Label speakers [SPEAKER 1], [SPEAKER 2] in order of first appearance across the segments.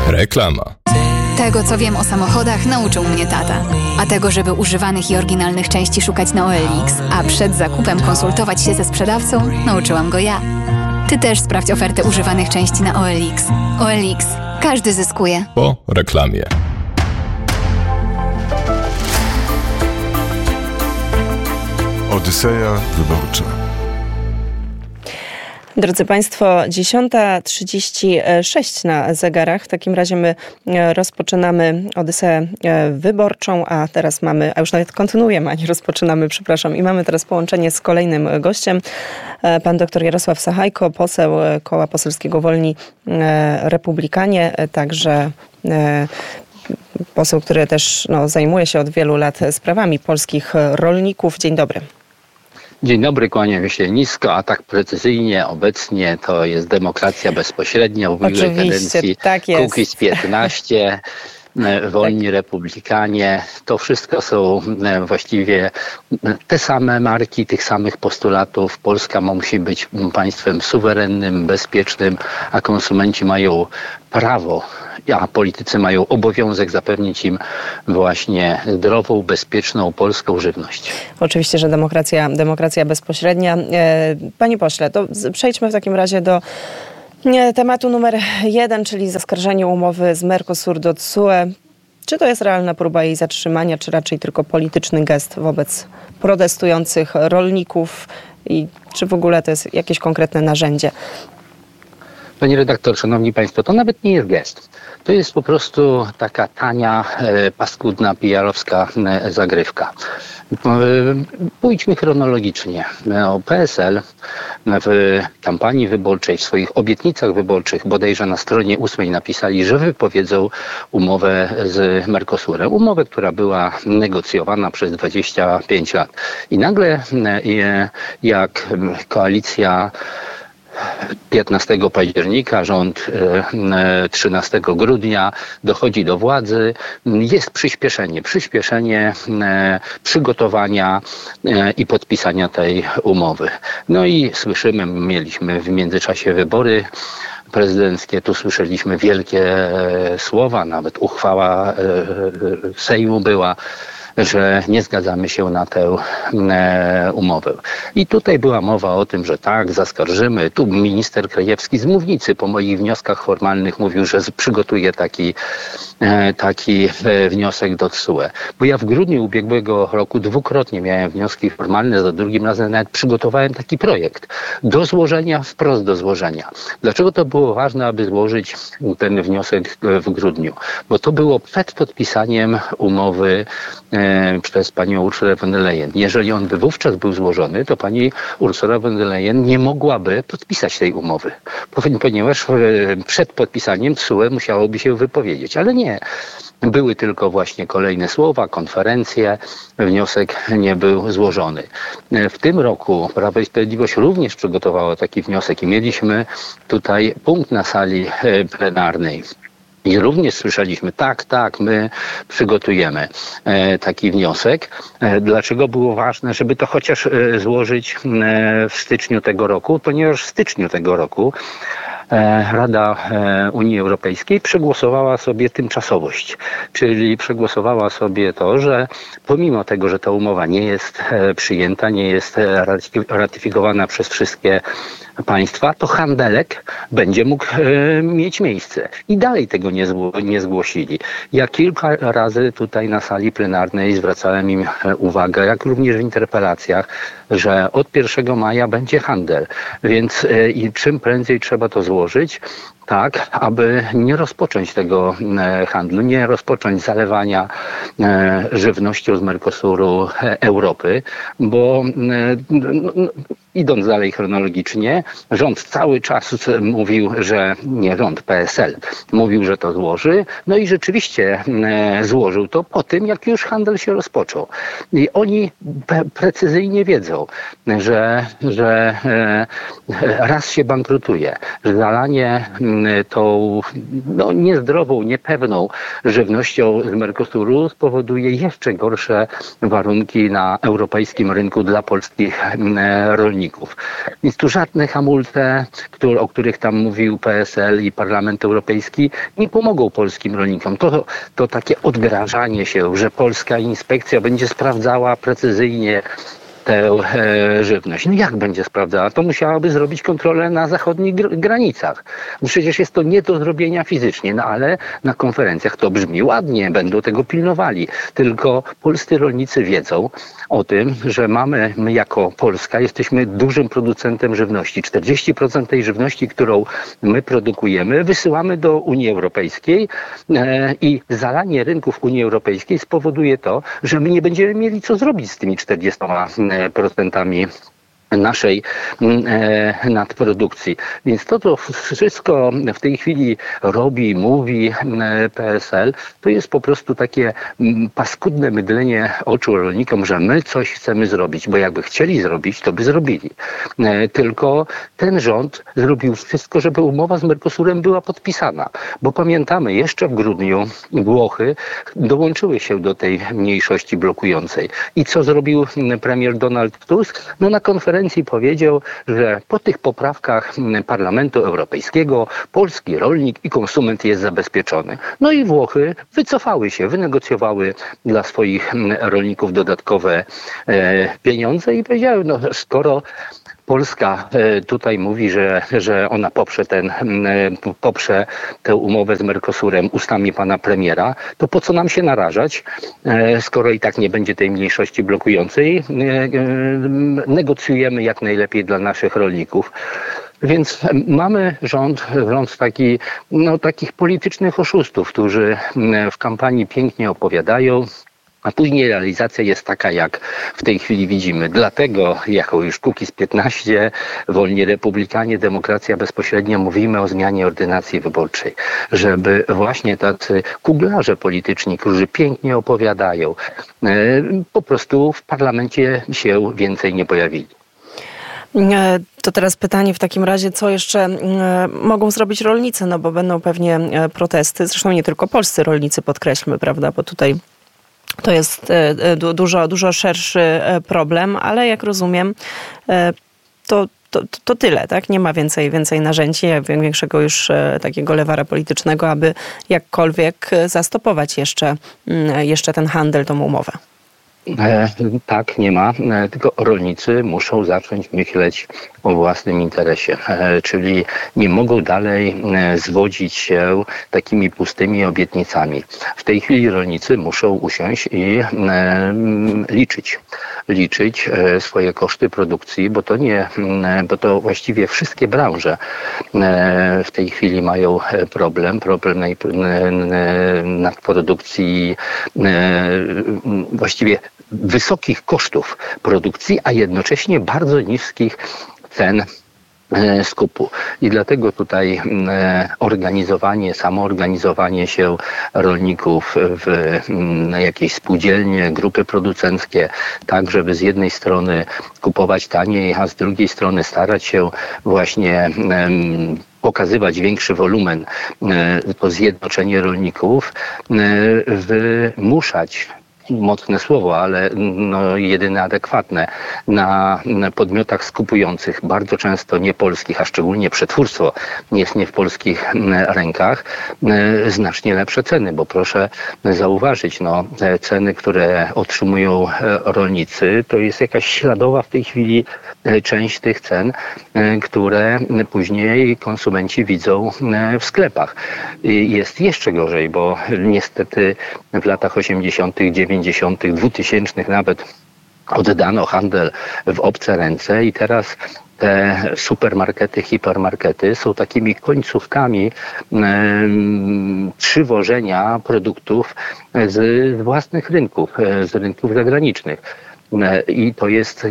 [SPEAKER 1] Reklama.
[SPEAKER 2] Tego, co wiem o samochodach, nauczył mnie tata. A tego, żeby używanych i oryginalnych części szukać na OLX, a przed zakupem konsultować się ze sprzedawcą, nauczyłam go ja. Ty też sprawdź ofertę używanych części na OLX. OLX. Każdy zyskuje.
[SPEAKER 1] Po reklamie.
[SPEAKER 3] Odyseja wyborcza.
[SPEAKER 4] Drodzy Państwo, 10:36 na zegarach. W takim razie my rozpoczynamy Odyseję wyborczą, a już nawet kontynuujemy, a nie rozpoczynamy, przepraszam. I mamy teraz połączenie z kolejnym gościem. Pan dr Jarosław Sachajko, poseł Koła Poselskiego Wolni Republikanie, także poseł, który też zajmuje się od wielu lat sprawami polskich rolników. Dzień dobry.
[SPEAKER 5] Dzień dobry, kłaniam się nisko, a tak precyzyjnie obecnie to jest demokracja bezpośrednia w ubiegłej kadencji.
[SPEAKER 4] Tak jest.
[SPEAKER 5] Kukiz 15, Wolni Republikanie. To wszystko są właściwie te same marki, tych samych postulatów. Polska musi być państwem suwerennym, bezpiecznym, a konsumenci mają prawo, a politycy mają obowiązek zapewnić im właśnie zdrową, bezpieczną polską żywność.
[SPEAKER 4] Oczywiście, że demokracja bezpośrednia. Panie pośle, to przejdźmy w takim razie do tematu numer 1, czyli zaskarżenie umowy z Mercosur do TSUE. Czy to jest realna próba jej zatrzymania, czy raczej tylko polityczny gest wobec protestujących rolników i czy w ogóle to jest jakieś konkretne narzędzie?
[SPEAKER 5] Panie redaktor, szanowni państwo, to nawet nie jest gest. To jest po prostu taka tania, paskudna, PR-owska zagrywka. Pójdźmy chronologicznie. PSL w kampanii wyborczej, w swoich obietnicach wyborczych, bodajże na stronie 8 napisali, że wypowiedzą umowę z Mercosurem. Umowę, która była negocjowana przez 25 lat. I nagle jak koalicja 15 października, rząd 13 grudnia dochodzi do władzy, jest przyspieszenie przygotowania i podpisania tej umowy. No i słyszymy, mieliśmy w międzyczasie wybory prezydenckie, tu słyszeliśmy wielkie słowa, nawet uchwała Sejmu była, że nie zgadzamy się na tę umowę. I tutaj była mowa o tym, że tak, zaskarżymy. Tu minister Krajewski z mównicy po moich wnioskach formalnych mówił, że przygotuje taki wniosek do TSUE. Bo ja w grudniu ubiegłego roku dwukrotnie miałem wnioski formalne, za drugim razem nawet przygotowałem taki projekt wprost do złożenia. Dlaczego to było ważne, aby złożyć ten wniosek w grudniu? Bo to było przed podpisaniem umowy przez panią Ursulę von der Leyen. Jeżeli on by wówczas był złożony, to pani Ursula von der Leyen nie mogłaby podpisać tej umowy, ponieważ przed podpisaniem TSUE musiałoby się wypowiedzieć, ale nie. Były tylko właśnie kolejne słowa, konferencje, wniosek nie był złożony. W tym roku Prawo i Sprawiedliwość również przygotowało taki wniosek i mieliśmy tutaj punkt na sali plenarnej. I również słyszeliśmy, tak, my przygotujemy taki wniosek. Dlaczego było ważne, żeby to chociaż złożyć w styczniu tego roku? Ponieważ w styczniu tego roku Rada Unii Europejskiej przegłosowała sobie tymczasowość, czyli przegłosowała sobie to, że pomimo tego, że ta umowa nie jest przyjęta, nie jest ratyfikowana przez wszystkie państwa, to handelek będzie mógł mieć miejsce. I dalej tego nie zgłosili. Ja kilka razy tutaj na sali plenarnej zwracałem im uwagę, jak również w interpelacjach, że od 1 maja będzie handel. Więc i czym prędzej trzeba to złożyć, tak, aby nie rozpocząć tego handlu, nie rozpocząć zalewania żywnością z Mercosuru Europy, bo idąc dalej chronologicznie, rząd cały czas mówił, że nie rząd, PSL, mówił, że to złoży, no i rzeczywiście złożył to po tym, jak już handel się rozpoczął. I oni precyzyjnie wiedzą, że raz się bankrutuje, że zalanie tą niezdrową, niepewną żywnością z Mercosuru spowoduje jeszcze gorsze warunki na europejskim rynku dla polskich rolników. Więc tu żadne hamulce, o których tam mówił PSL i Parlament Europejski, nie pomogą polskim rolnikom. To takie odgrażanie się, że polska inspekcja będzie sprawdzała precyzyjnie tę żywność. No jak będzie sprawdzała? To musiałaby zrobić kontrolę na zachodnich granicach. Przecież jest to nie do zrobienia fizycznie, ale na konferencjach to brzmi ładnie, będą tego pilnowali. Tylko polscy rolnicy wiedzą o tym, że my jako Polska jesteśmy dużym producentem żywności. 40% tej żywności, którą my produkujemy, wysyłamy do Unii Europejskiej i zalanie rynków Unii Europejskiej spowoduje to, że my nie będziemy mieli co zrobić z tymi 40% naszej nadprodukcji. Więc to wszystko w tej chwili mówi PSL, to jest po prostu takie paskudne mydlenie oczu rolnikom, że my coś chcemy zrobić, bo jakby chcieli zrobić, to by zrobili. Tylko ten rząd zrobił wszystko, żeby umowa z Mercosurem była podpisana, bo pamiętamy, jeszcze w grudniu Włochy dołączyły się do tej mniejszości blokującej. I co zrobił premier Donald Tusk? Na konferencji powiedział, że po tych poprawkach Parlamentu Europejskiego polski rolnik i konsument jest zabezpieczony. No i Włochy wycofały się, wynegocjowały dla swoich rolników dodatkowe pieniądze i powiedziały, skoro Polska tutaj mówi, że ona poprze tę umowę z Mercosurem ustami pana premiera, to po co nam się narażać, skoro i tak nie będzie tej mniejszości blokującej, negocjujemy jak najlepiej dla naszych rolników. Więc mamy rząd takich politycznych oszustów, którzy w kampanii pięknie opowiadają, a później realizacja jest taka, jak w tej chwili widzimy. Dlatego, jako już Kukiz 15, Wolni Republikanie, Demokracja Bezpośrednia, mówimy o zmianie ordynacji wyborczej. Żeby właśnie tacy kuglarze polityczni, którzy pięknie opowiadają, po prostu w parlamencie się więcej nie pojawili.
[SPEAKER 4] To teraz pytanie w takim razie, co jeszcze mogą zrobić rolnicy, bo będą pewnie protesty. Zresztą nie tylko polscy rolnicy, podkreślmy, prawda, bo tutaj to jest dużo szerszy problem, ale jak rozumiem, to tyle, tak? Nie ma więcej narzędzi, większego już takiego lewara politycznego, aby jakkolwiek zastopować jeszcze ten handel, tą umowę.
[SPEAKER 5] Tak, nie ma, tylko rolnicy muszą zacząć myśleć o własnym interesie, czyli nie mogą dalej zwodzić się takimi pustymi obietnicami. W tej chwili rolnicy muszą usiąść i liczyć swoje koszty produkcji, bo to właściwie wszystkie branże w tej chwili mają problem nadprodukcji, właściwie wysokich kosztów produkcji, a jednocześnie bardzo niskich cen skupu. I dlatego tutaj samoorganizowanie się rolników w jakieś spółdzielnie, grupy producenckie, tak żeby z jednej strony kupować taniej, a z drugiej strony starać się właśnie pokazywać większy wolumen, to zjednoczenie rolników, wymuszać, mocne słowo, ale jedyne adekwatne, na podmiotach skupujących, bardzo często nie polskich, a szczególnie przetwórstwo jest nie w polskich rękach, znacznie lepsze ceny, bo proszę zauważyć, te ceny, które otrzymują rolnicy, to jest jakaś śladowa w tej chwili część tych cen, które później konsumenci widzą w sklepach. Jest jeszcze gorzej, bo niestety w latach 80., 90., 2000 nawet oddano handel w obce ręce i teraz te supermarkety, hipermarkety są takimi końcówkami przywożenia produktów z własnych rynków, z rynków zagranicznych. I to jest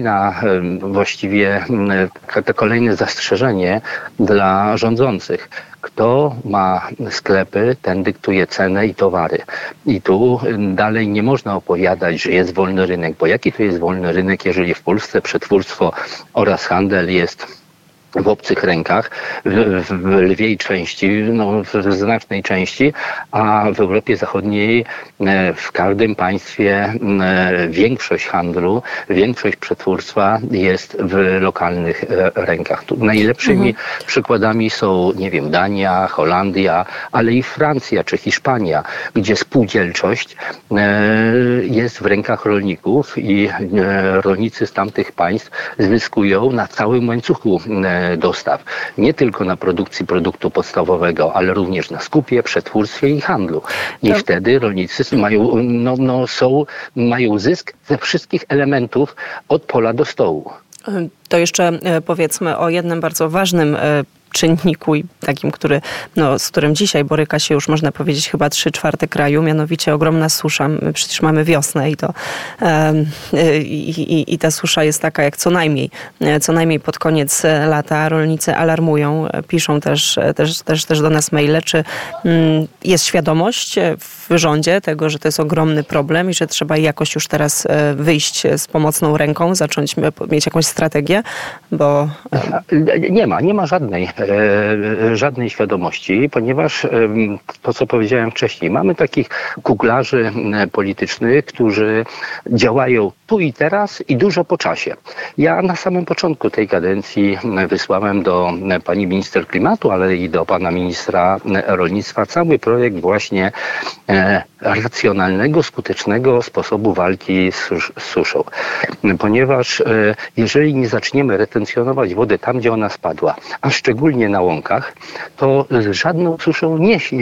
[SPEAKER 5] kolejne zastrzeżenie dla rządzących. Kto ma sklepy, ten dyktuje cenę i towary. I tu dalej nie można opowiadać, że jest wolny rynek, bo jaki to jest wolny rynek, jeżeli w Polsce przetwórstwo oraz handel jest w obcych rękach, w lwiej części, w znacznej części, a w Europie Zachodniej w każdym państwie większość handlu, większość przetwórstwa jest w lokalnych rękach. Tu najlepszymi przykładami są, nie wiem, Dania, Holandia, ale i Francja czy Hiszpania, gdzie spółdzielczość jest w rękach rolników i rolnicy z tamtych państw zyskują na całym łańcuchu dostaw. Nie tylko na produkcji produktu podstawowego, ale również na skupie, przetwórstwie i handlu. I wtedy rolnicy mają zysk ze wszystkich elementów od pola do stołu.
[SPEAKER 4] To jeszcze powiedzmy o jednym bardzo ważnym czynniku i takim, z którym dzisiaj boryka się już, można powiedzieć, chyba 3/4 kraju, mianowicie ogromna susza. My przecież mamy wiosnę i ta susza jest taka jak co najmniej pod koniec lata. Rolnicy alarmują, piszą też do nas maile. Czy jest świadomość w rządzie tego, że to jest ogromny problem i że trzeba jakoś już teraz wyjść z pomocną ręką, zacząć mieć jakąś strategię? Bo
[SPEAKER 5] nie ma żadnej świadomości, ponieważ to, co powiedziałem wcześniej, mamy takich kuglarzy politycznych, którzy działają tu i teraz i dużo po czasie. Ja na samym początku tej kadencji wysłałem do pani minister klimatu, ale i do pana ministra rolnictwa cały projekt właśnie racjonalnego, skutecznego sposobu walki z suszą. Ponieważ jeżeli nie zaczniemy retencjonować wodę tam, gdzie ona spadła, a szczególnie na łąkach, to z żadną suszą